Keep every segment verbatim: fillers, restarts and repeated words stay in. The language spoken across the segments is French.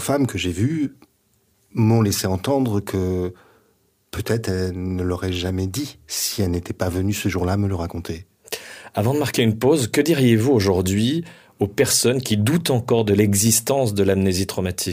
femmes que j'ai vues m'ont laissé entendre que peut-être elle ne l'aurait jamais dit si elle n'était pas venue ce jour-là me le raconter. Avant de marquer une pause, que diriez-vous aujourd'hui aux personnes qui doutent encore de l'existence de l'amnésie traumatique ?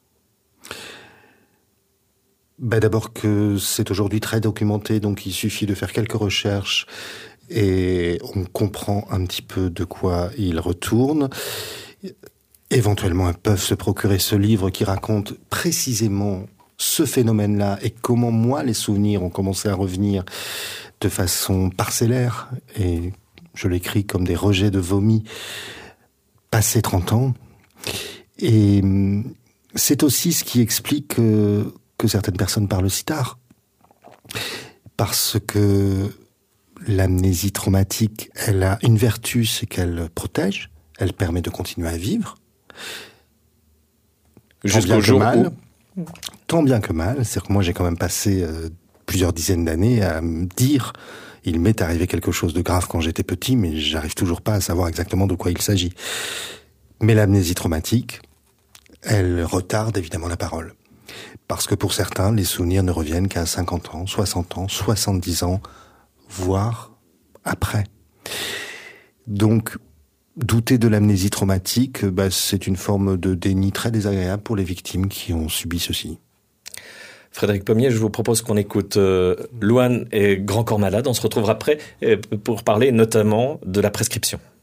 Ben d'abord que c'est aujourd'hui très documenté, donc il suffit de faire quelques recherches et on comprend un petit peu de quoi il retourne. Éventuellement, elles peuvent se procurer ce livre qui raconte précisément ce phénomène-là et comment moi les souvenirs ont commencé à revenir de façon parcellaire, et je l'écris comme des rejets de vomi passé trente ans. Et c'est aussi ce qui explique que, que certaines personnes parlent si tard. Parce que l'amnésie traumatique, elle a une vertu, c'est qu'elle protège, elle permet de continuer à vivre. Jusqu'au jour mal, où... Tant bien que mal. C'est-à-dire que moi, j'ai quand même passé euh, plusieurs dizaines d'années à me dire il m'est arrivé quelque chose de grave quand j'étais petit, mais j'arrive toujours pas à savoir exactement de quoi il s'agit. Mais l'amnésie traumatique, elle retarde évidemment la parole. Parce que pour certains, les souvenirs ne reviennent qu'à cinquante ans, soixante ans, soixante-dix ans, voire après. Donc, douter de l'amnésie traumatique, bah, c'est une forme de déni très désagréable pour les victimes qui ont subi ceci. Frédéric Pommier, je vous propose qu'on écoute euh, Louane et Grand Corps Malade. On se retrouvera après euh, pour parler notamment de la prescription.